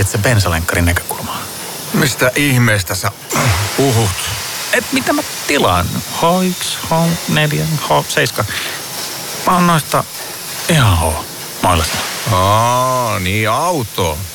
Tiedätkö se bensalenkkarin näkökulmaa? Mistä ihmeestä sä puhut? Mitä mä tilaan? H1, H4, H7. Mä oon noista ihan H-mailla. Niin auto.